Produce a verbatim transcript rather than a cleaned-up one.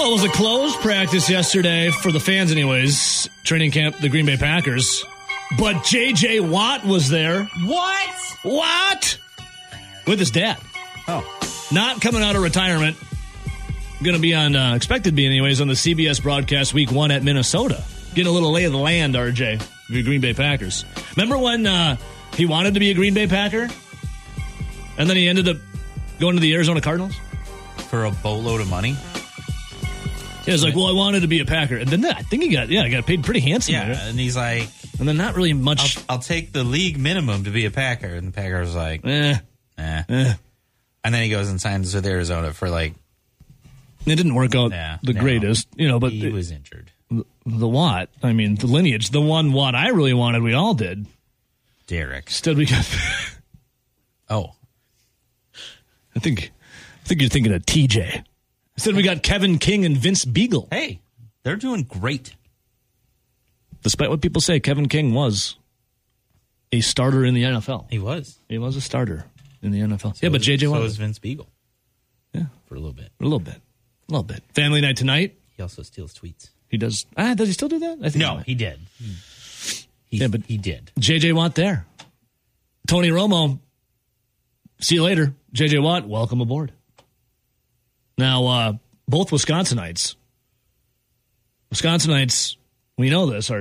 Well, it was a closed practice yesterday for the fans anyways. Training camp, the Green Bay Packers. But J J. Watt was there. What? What? With his dad. Oh. Not coming out of retirement. Going to be on, uh, expected to be anyways, on the C B S broadcast week one at Minnesota. Getting a little lay of the land, R J, the Green Bay Packers. Remember when uh, he wanted to be a Green Bay Packer? And then he ended up going to the Arizona Cardinals? For a boatload of money? Yeah, he was like, well, I wanted to be a Packer. And then I think he got, yeah, he got paid pretty handsome. Yeah, there. and he's like... And then not really much... I'll, I'll take the league minimum to be a Packer. And the Packer's like, Eh. eh. eh. And then he goes and signs with Arizona for like... It didn't work out Nah, the no. greatest, you know, but... He it, was injured. The, the Watt, I mean, the lineage, the one Watt I really wanted, we all did. Derek. Instead we got... Oh. I think I think you're thinking of T J. Instead we got Kevin King and Vince Beagle. Hey, they're doing great. Despite what people say, Kevin King was a starter in the N F L. He was. He was a starter in the N F L. So yeah, but was, J J so Watt was Vince Beagle. Yeah. For a little bit. A little bit. A little bit. Family night tonight. He also steals tweets. He does. Ah, does he still do that? I think No, might. he did. He, Yeah, but- he did. J J Watt there. Tony Romo. See you later. J J Watt, welcome aboard. Now, uh, both Wisconsinites. Wisconsinites, we know this, are